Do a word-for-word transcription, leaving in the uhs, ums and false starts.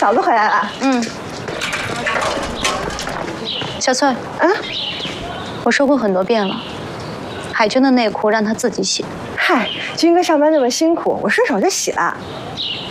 嫂子回来了。 嗯。小翠， 啊， 我说过很多遍了，海军的内裤让他自己洗。 嗨，军哥上班那么辛苦，我顺手就洗了。